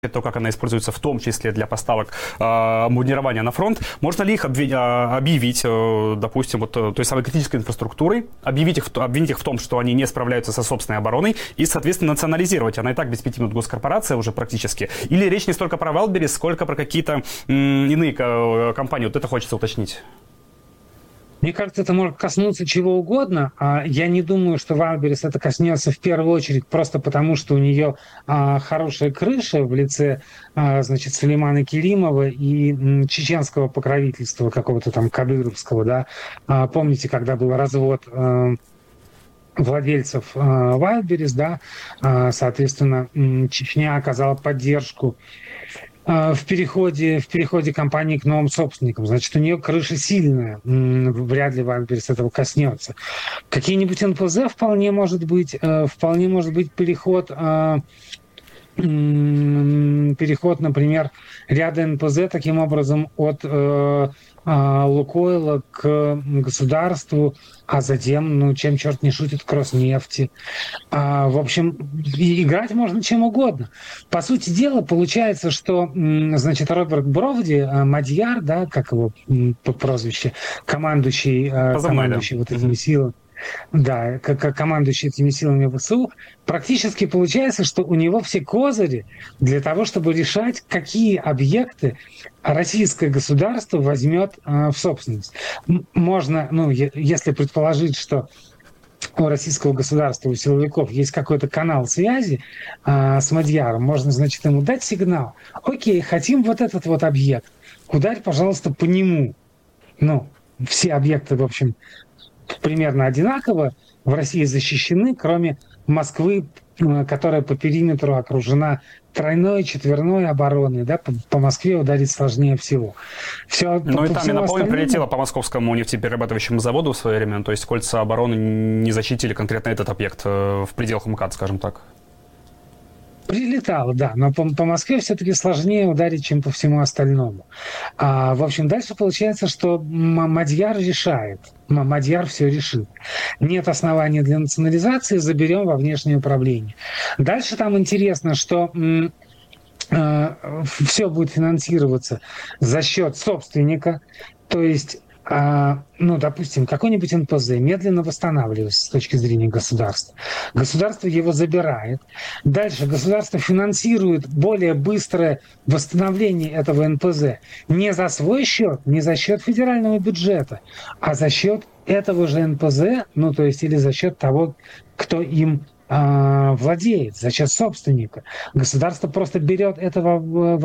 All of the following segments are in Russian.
то, как она используется в том числе для поставок обмундирования на фронт. Можно ли их объявить, допустим, вот той самой критической инфраструктурой, обвинить их в том, что они не справляются со собственной обороной и, соответственно, национализировать? Она и так без 5 минут госкорпорация уже практически. Или речь не столько про Wildberries, сколько про какие-то иные компании? Вот это хочется уточнить. Мне кажется, это может коснуться чего угодно. Я не думаю, что Wildberries это коснется в первую очередь просто потому, что у нее хорошая крыша в лице, значит, Сулеймана Керимова и чеченского покровительства какого-то там кадыровского, да. Помните, когда был развод владельцев Wildberries, да, соответственно, Чечня оказала поддержку в переходе компании к новым собственникам. Значит, у нее крыша сильная. Вряд ли Wildberries этого коснется. Какие-нибудь НПЗ вполне может быть переход, например, ряда НПЗ таким образом от Лукойла к государству, а затем, чем черт не шутит, к Роснефти. В общем, играть можно чем угодно. По сути дела, получается, что, значит, Роберт Бровди, Мадьяр, да, как его по прозвище, командующий вот этими силами, да, как командующий этими силами ВСУ, практически получается, что у него все козыри для того, чтобы решать, какие объекты российское государство возьмет в собственность. Можно, если предположить, что у российского государства, у силовиков есть какой-то канал связи с Мадьяром, можно, значит, ему дать сигнал. Окей, хотим вот этот вот объект. Ударь, пожалуйста, по нему. Все объекты, в общем, примерно одинаково в России защищены, кроме Москвы, которая по периметру окружена тройной, четверной обороной. Да? По Москве ударить сложнее всего. И там, я напомню, прилетело по московскому нефтеперерабатывающему заводу в свое время. То есть кольца обороны не защитили конкретно этот объект в пределах МКАД, скажем так. Прилетало, да, но по Москве все-таки сложнее ударить, чем по всему остальному. В общем, дальше получается, что Мадьяр решает. Мадьяр все решит. Нет оснований для национализации, заберем во внешнее управление. Дальше там интересно, что все будет финансироваться за счет собственника, то есть допустим, какой-нибудь НПЗ медленно восстанавливается с точки зрения государства. Государство его забирает. Дальше государство финансирует более быстрое восстановление этого НПЗ не за свой счет, не за счет федерального бюджета, а за счет этого же НПЗ, то есть или за счет того, кто им владеет, за счет собственника. Государство просто берет это во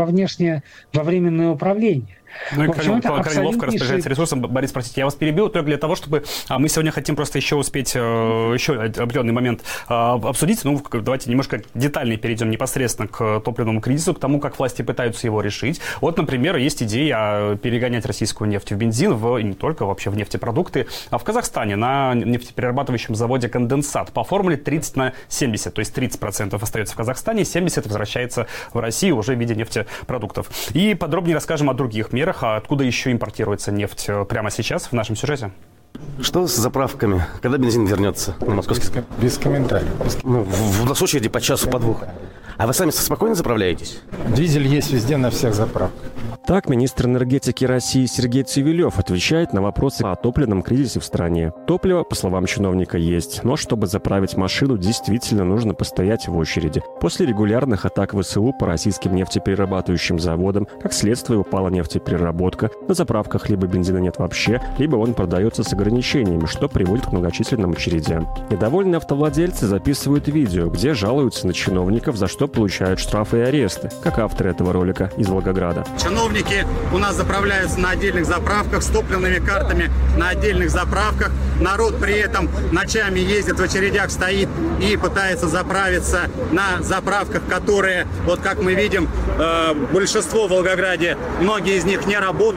временное управление. И крайне ловко распоряжается ресурсом. Борис, простите, я вас перебил только для того, чтобы мы сегодня хотим просто еще успеть еще определенный момент обсудить. Давайте немножко детальнее перейдем непосредственно к топливному кризису, к тому, как власти пытаются его решить. Вот, например, есть идея перегонять российскую нефть в бензин, и не только вообще в нефтепродукты. А в Казахстане на нефтеперерабатывающем заводе конденсат по формуле 30/70, то есть 30% остается в Казахстане, 70% возвращается в Россию уже в виде нефтепродуктов. И подробнее расскажем о других мерах, откуда еще импортируется нефть прямо сейчас в нашем сюжете. Что с заправками? Когда бензин вернется на московский? Без комментариев. У нас очереди по часу, по двух. А вы сами спокойно заправляетесь? Дизель есть везде, на всех заправках. Так министр энергетики России Сергей Цивилев отвечает на вопросы о топливном кризисе в стране. Топливо, по словам чиновника, есть, но чтобы заправить машину, действительно нужно постоять в очереди. После регулярных атак ВСУ по российским нефтеперерабатывающим заводам, как следствие, упала нефтепереработка. На заправках либо бензина нет вообще, либо он продается с ограничениями, что приводит к многочисленным очередям. Недовольные автовладельцы записывают видео, где жалуются на чиновников, за что получают штрафы и аресты, как авторы этого ролика из Волгограда. Чиновники у нас заправляются на отдельных заправках с топливными картами на отдельных заправках. Народ при этом ночами ездит в очередях, стоит и пытается заправиться на заправках, которые, вот как мы видим, большинство в Волгограде, многие из них не работают.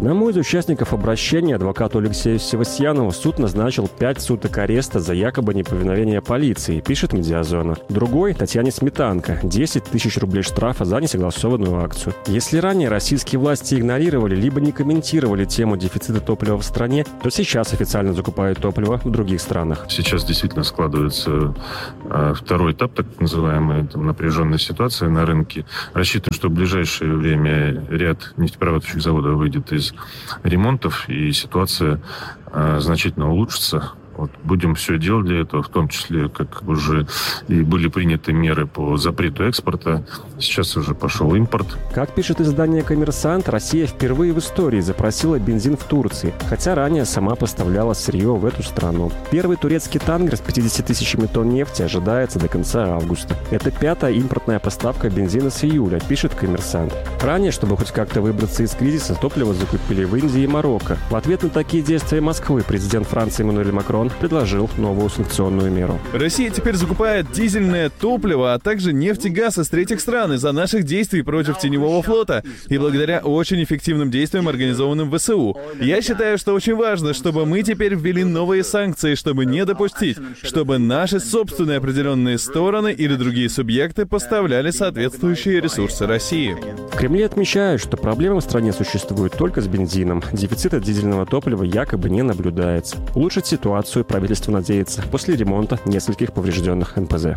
Одному из участников обращения, адвокату Алексею Севастьянову, суд назначил 5 суток ареста за якобы неповиновение полиции, пишет «Медиазона». Другой, Татьяне Сметанко, 10 тысяч рублей штрафа за несогласованную акцию. Если ранее российские власти игнорировали либо не комментировали тему дефицита топлива в стране, то сейчас официально закупают топливо в других странах. Сейчас действительно складывается второй этап, так называемой напряженной ситуации на рынке. Рассчитываем, что в ближайшее время ряд нефтеперерабатывающих заводов выйдет из ремонтов, и ситуация значительно улучшится. Будем все делать для этого, в том числе, как уже и были приняты меры по запрету экспорта. Сейчас уже пошел импорт. Как пишет издание «Коммерсант», Россия впервые в истории запросила бензин в Турции, хотя ранее сама поставляла сырье в эту страну. Первый турецкий танкер с 50 тысячами тонн нефти ожидается до конца августа. Это 5-я импортная поставка бензина с июля, пишет «Коммерсант». Ранее, чтобы хоть как-то выбраться из кризиса, топливо закупили в Индии и Марокко. В ответ на такие действия Москвы президент Франции Эммануэль Макрон предложил новую санкционную меру. Россия теперь закупает дизельное топливо, а также нефть и газ из третьих стран из-за наших действий против теневого флота и благодаря очень эффективным действиям, организованным ВСУ. Я считаю, что очень важно, чтобы мы теперь ввели новые санкции, чтобы не допустить, чтобы наши собственные определенные стороны или другие субъекты поставляли соответствующие ресурсы России. В Кремле отмечают, что проблемы в стране существуют только с бензином. Дефицита дизельного топлива якобы не наблюдается. Улучшить ситуацию правительство надеется после ремонта нескольких поврежденных НПЗ.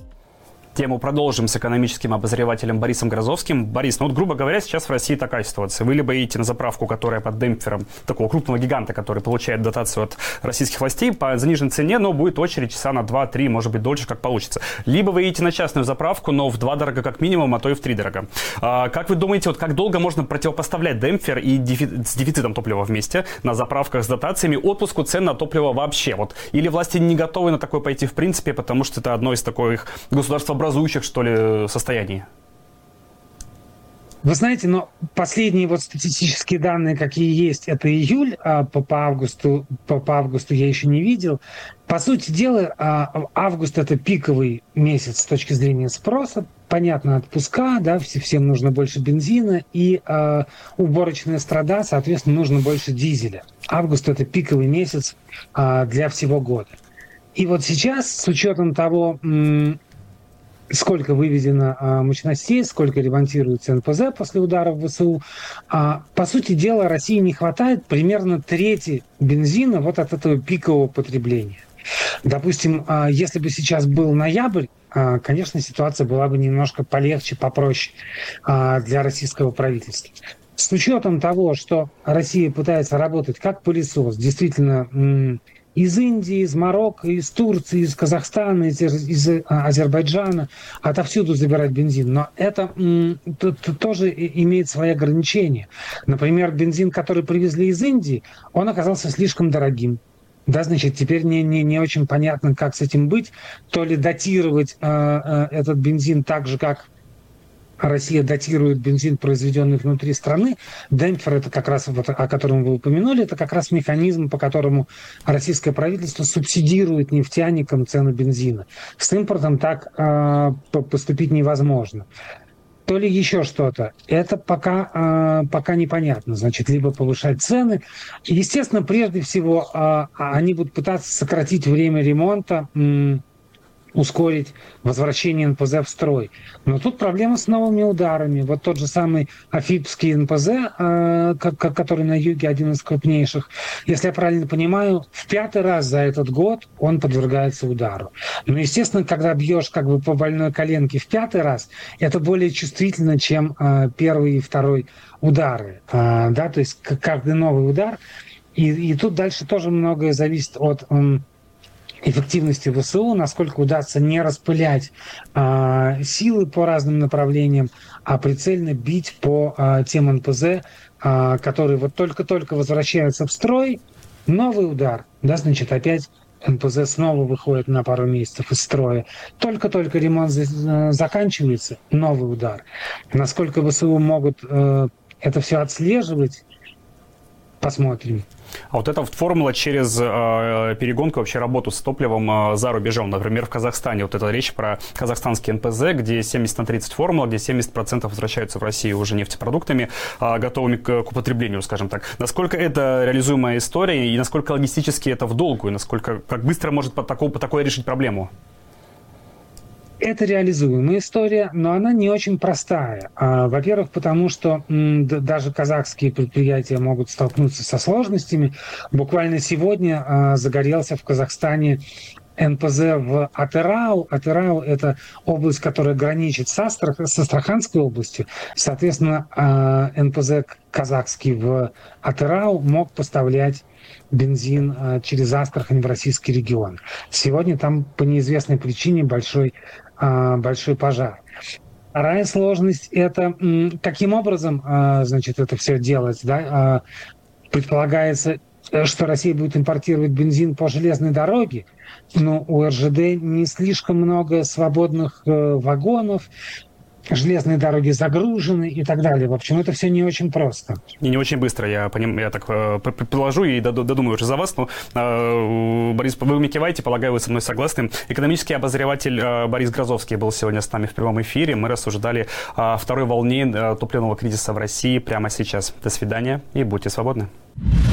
Тему продолжим с экономическим обозревателем Борисом Грозовским. Борис, грубо говоря, сейчас в России такая ситуация. Вы либо едете на заправку, которая под демпфером такого крупного гиганта, который получает дотацию от российских властей по заниженной цене, но будет очередь часа на 2-3, может быть, дольше, как получится. Либо вы едете на частную заправку, но в 2 дорого как минимум, а то и в 3 дорого. Как вы думаете, как долго можно противопоставлять демпфер и с дефицитом топлива вместе на заправках с дотациями отпуску цен на топливо вообще? Или власти не готовы на такое пойти в принципе, потому что это одно из таких государствообразующих, что ли, состояний? Вы знаете, но последние статистические данные, какие есть, это июль, а по августу я еще не видел. По сути дела, август – это пиковый месяц с точки зрения спроса. Понятно, отпуска, да, всем нужно больше бензина, и уборочные строда, соответственно, нужно больше дизеля. Август – это пиковый месяц для всего года. И вот сейчас, с учетом того, сколько выведено мощностей, сколько ремонтируется НПЗ после ударов ВСУ, по сути дела, России не хватает примерно трети бензина от этого пикового потребления. Допустим, если бы сейчас был ноябрь, конечно, ситуация была бы немножко полегче, попроще для российского правительства. С учетом того, что Россия пытается работать как пылесос, действительно, из Индии, из Марокко, из Турции, из Казахстана, из Азербайджана, отовсюду забирать бензин. Но это тоже имеет свои ограничения. Например, бензин, который привезли из Индии, он оказался слишком дорогим. Да, значит, теперь не очень понятно, как с этим быть. То ли датировать этот бензин так же, как Россия датирует бензин, произведенный внутри страны. Демпфер, это как раз, о котором вы упомянули, это как раз механизм, по которому российское правительство субсидирует нефтяникам цену бензина. С импортом так поступить невозможно. То ли еще что-то. Это пока непонятно. Значит, либо повышать цены. Естественно, прежде всего, они будут пытаться сократить время ремонта, ускорить возвращение НПЗ в строй. Но тут проблема с новыми ударами. Вот тот же самый Афипский НПЗ, который на юге один из крупнейших, если я правильно понимаю, в 5-й раз за этот год он подвергается удару. Но, естественно, когда бьешь по больной коленке в 5-й раз, это более чувствительно, чем 1-й и 2-й удары. Да? То есть каждый новый удар. И тут дальше тоже многое зависит от эффективности ВСУ, насколько удастся не распылять силы по разным направлениям, а прицельно бить по тем НПЗ, которые только-только возвращаются в строй. Новый удар, да, значит, опять НПЗ снова выходит на пару месяцев из строя. Только-только ремонт заканчивается, новый удар. Насколько ВСУ могут это все отслеживать, посмотрим. А вот эта вот формула через перегонку, вообще работу с топливом за рубежом, например, в Казахстане, вот эта речь про казахстанский НПЗ, где 70/30 формула, где 70% возвращаются в Россию уже нефтепродуктами, готовыми к употреблению, скажем так. Насколько это реализуемая история и насколько логистически это в долгу, и насколько, как быстро может такое решить проблему? Это реализуемая история, но она не очень простая. Во-первых, потому что даже казахские предприятия могут столкнуться со сложностями. Буквально сегодня загорелся в Казахстане НПЗ в Атырау. Атырау – это область, которая граничит с Астраханской областью. Соответственно, НПЗ казахский в Атырау мог поставлять бензин через Астрахань в российский регион. Сегодня там по неизвестной причине большой пожар. Вторая сложность – это каким образом, значит, это все делать. Да? Предполагается, что Россия будет импортировать бензин по железной дороге, но у РЖД не слишком много свободных вагонов, железные дороги загружены и так далее. В общем, это все не очень просто. И не очень быстро, я так предположу и додумаю уже за вас. Но, Борис, вы мне киваете, полагаю, вы со мной согласны. Экономический обозреватель Борис Грозовский был сегодня с нами в прямом эфире. Мы рассуждали о второй волне топливного кризиса в России прямо сейчас. До свидания и будьте свободны.